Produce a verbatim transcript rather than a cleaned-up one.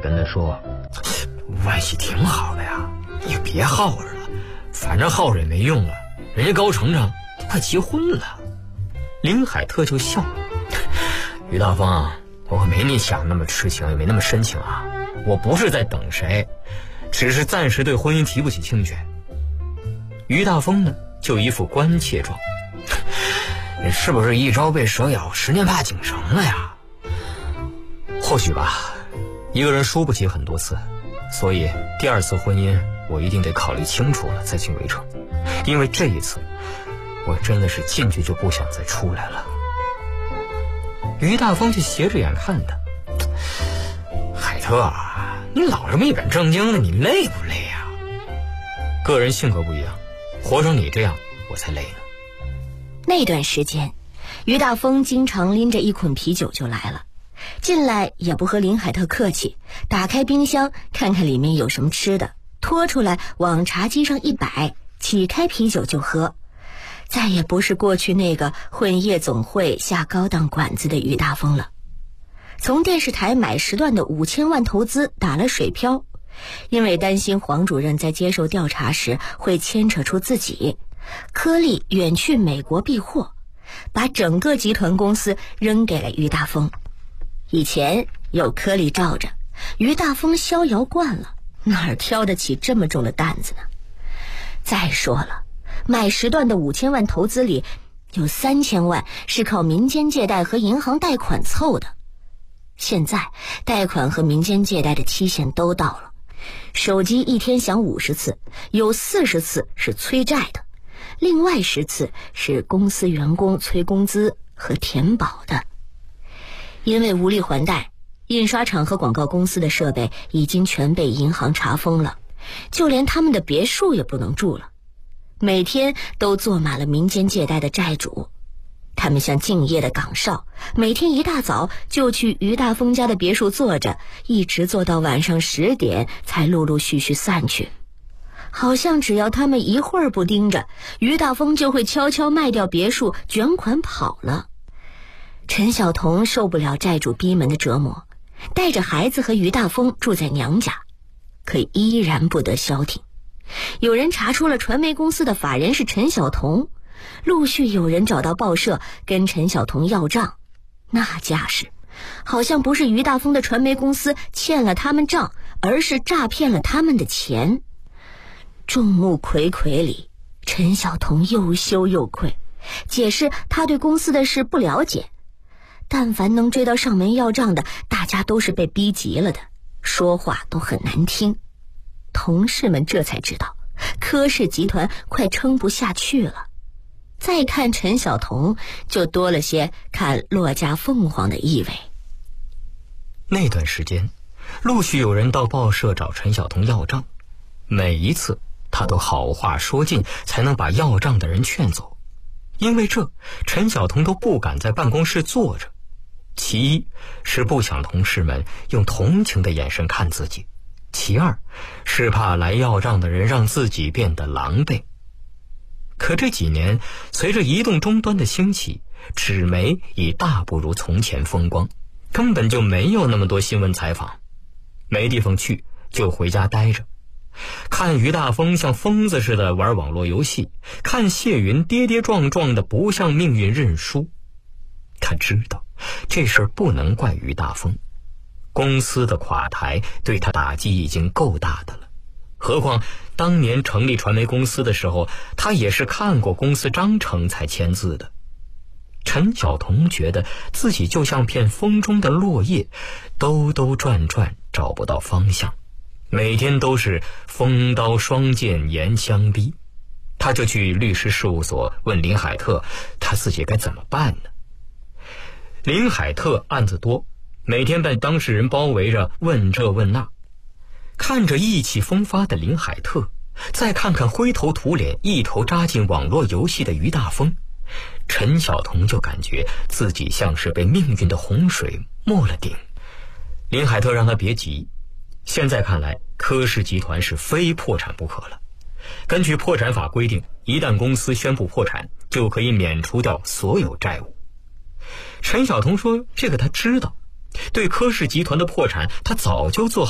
跟他说，外系挺好的呀，你别耗着了，反正耗着也没用了，人家高程程快结婚了。林海特就笑，于大峰，我可没你想那么痴情，也没那么深情啊，我不是在等谁，只是暂时对婚姻提不起兴趣。于大峰呢就一副关切状，你是不是一朝被蛇咬，十年怕井绳了呀？或许吧，一个人输不起很多次，所以第二次婚姻我一定得考虑清楚了再进围城，因为这一次我真的是进去就不想再出来了。于大峰就斜着眼看他，海特啊，你老这么一本正经的，你累不累啊？个人性格不一样，活成你这样我才累呢。 那段时间，于大峰经常拎着一捆啤酒就来了，进来也不和林海特客气，打开冰箱看看里面有什么吃的，拖出来往茶几上一摆，起开啤酒就喝。再也不是过去那个混夜总会下高档馆子的于大峰了。从电视台买时段的五千万投资打了水漂，因为担心黄主任在接受调查时会牵扯出自己，柯利远去美国避祸，把整个集团公司扔给了于大峰。以前有柯利罩着，于大峰逍遥惯了，哪儿挑得起这么重的担子呢？再说了，买时段的五千万投资里，有三千万是靠民间借贷和银行贷款凑的。现在贷款和民间借贷的期限都到了，手机一天响五十次，有四十次是催债的，另外十次是公司员工催工资和填保的。因为无力还贷，印刷厂和广告公司的设备已经全被银行查封了，就连他们的别墅也不能住了。每天都坐满了民间借贷的债主，他们像敬业的岗哨，每天一大早就去于大峰家的别墅坐着，一直坐到晚上十点才陆陆续续散去。好像只要他们一会儿不盯着，于大峰就会悄悄卖掉别墅，卷款跑了。陈晓彤受不了债主逼门的折磨，带着孩子和于大峰住在娘家，可依然不得消停。有人查出了传媒公司的法人是陈晓彤，陆续有人找到报社跟陈晓彤要账，那架势好像不是于大峰的传媒公司欠了他们账，而是诈骗了他们的钱。众目睽睽里，陈晓彤又羞又愧，解释他对公司的事不了解，但凡能追到上门要账的，大家都是被逼急了的，说话都很难听。同事们这才知道柯氏集团快撑不下去了。再看陈晓彤，就多了些看落家凤凰的意味。 那段时间陆续有人到报社找陈晓彤要账，每一次他都好话说尽，才能把要账的人劝走。因为这，陈晓彤都不敢在办公室坐着，其一是不想同事们用同情的眼神看自己，其二是怕来要账的人让自己变得狼狈。可这几年随着移动终端的兴起，纸媒已大不如从前风光，根本就没有那么多新闻采访，没地方去就回家待着，看于大峰像疯子似的玩网络游戏，看谢云跌跌撞撞的不向命运认输。他知道这事儿不能怪于大峰，公司的垮台对他打击已经够大的了，何况当年成立传媒公司的时候，他也是看过公司章程才签字的。陈晓彤觉得自己就像片风中的落叶，兜兜转转找不到方向，每天都是风刀双剑严相逼。他就去律师事务所问林海特，他自己该怎么办呢？林海特案子多，每天被当事人包围着问这问那，看着意气风发的林海特，再看看灰头土脸一头扎进网络游戏的于大峰，陈晓彤就感觉自己像是被命运的洪水没了顶。林海特让他别急，现在看来柯氏集团是非破产不可了。根据破产法规定，一旦公司宣布破产，就可以免除掉所有债务。陈晓彤说这个他知道，对柯氏集团的破产他早就做